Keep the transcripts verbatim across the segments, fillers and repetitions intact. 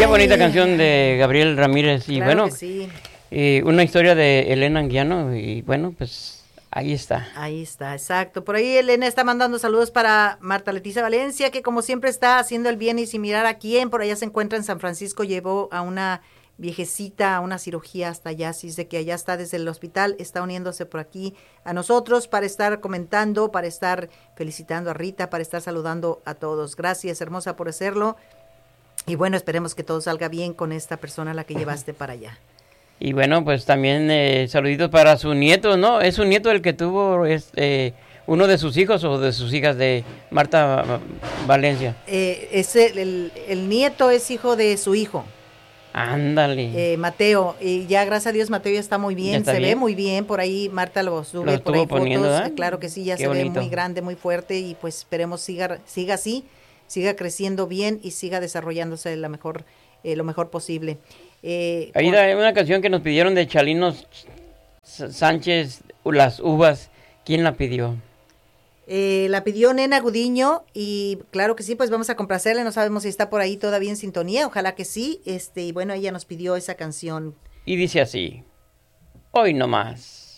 Qué bonita canción de Gabriel Ramírez. Y claro bueno, que sí. eh, una historia de Elena Anguiano. Y bueno, pues ahí está. Ahí está, exacto. Por ahí Elena está mandando saludos para Marta Leticia Valencia, que como siempre está haciendo el bien y sin mirar a quién. Por allá se encuentra en San Francisco, llevó a una viejecita a una cirugía hasta allá, así es de que allá está desde el hospital, está uniéndose por aquí a nosotros para estar comentando, para estar felicitando a Rita, para estar saludando a todos. Gracias, hermosa, por hacerlo. Y bueno, esperemos que todo salga bien con esta persona a la que llevaste para allá. Y bueno, pues también eh, saluditos para su nieto, ¿no? Es su nieto el que tuvo este, uno de sus hijos o de sus hijas de Marta Valencia. Eh, es el, el, el nieto es hijo de su hijo. Ándale. Eh, Mateo, y ya gracias a Dios Mateo ya está muy bien, está se bien? ve muy bien, por ahí Marta lo sube Lo por ahí estuvo poniendo, fotos, ¿eh? claro que sí, ya Qué se bonito. ve muy grande, muy fuerte y pues esperemos siga, siga así, siga creciendo bien y siga desarrollándose la mejor, eh, lo mejor posible. Eh, Ahí con... hay una canción que nos pidieron de Chalinos Sánchez, Las Uvas. ¿Quién la pidió? Eh, la pidió Nena Gudiño y claro que sí, pues vamos a complacerle, no sabemos si está por ahí todavía en sintonía, ojalá que sí, este y bueno, ella nos pidió esa canción. Y dice así, hoy no más.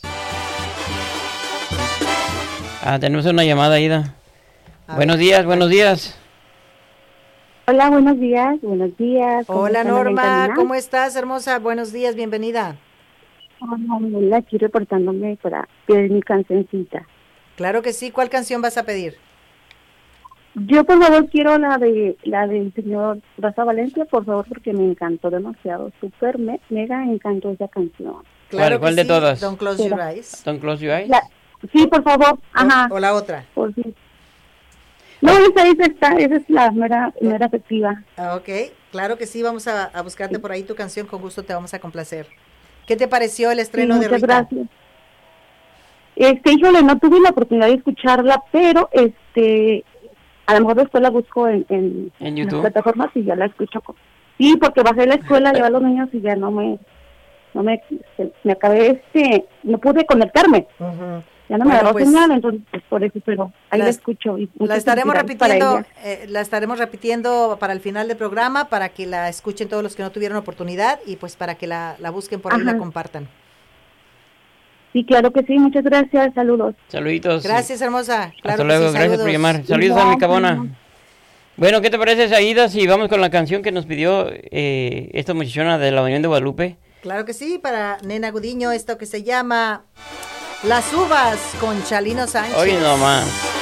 Ah, tenemos una llamada, Aida. A buenos ver. días, buenos días. Hola, buenos días, buenos días. Hola Norma, ¿cómo estás, hermosa? Buenos días, bienvenida. Hola, aquí reportándome para pedir mi cancioncita. Claro que sí, ¿cuál canción vas a pedir? Yo por favor quiero la de la del señor Raza Valencia, por favor, porque me encantó demasiado, súper me, mega encantó esa canción. ¿Cuál, Claro cuál sí, de todas? Don't Close Your Eyes. Don't Close Your Eyes. La, sí, por favor, ajá. O, o la otra. Por sí. No, esa, esa está, esa es la mera, mera efectiva. Ah, ok, claro que sí, vamos a, a buscarte sí. por ahí tu canción, con gusto te vamos a complacer. ¿Qué te pareció el estreno sí, de Rita? Muchas gracias. Este, híjole, no tuve la oportunidad de escucharla, pero este, a lo mejor después la busco en, en, ¿En YouTube? las plataformas y ya la escucho. Sí, porque bajé la escuela, llevé a los niños y ya no me, no me, se, me acabé, este, no pude conectarme. Uh-huh. Ya no me bueno, agarró pues, señal, entonces pues, por eso, pero ahí la, la escucho. Y la estaremos repitiendo, eh, la estaremos repitiendo para el final del programa, para que la escuchen todos los que no tuvieron oportunidad y pues para que la, la busquen por ahí y la compartan. Sí, claro que sí, muchas gracias, saludos. Saluditos. Gracias, hermosa. Claro Hasta luego, sí, gracias por llamar. Saludos no, a mi cabona. No. Bueno, ¿qué te parece, Aida, si vamos con la canción que nos pidió eh, esta muchachona de la Unión de Guadalupe? Claro que sí, para Nena Gudiño, esto que se llama Las Uvas con Chalino Sánchez. Hoy nomás.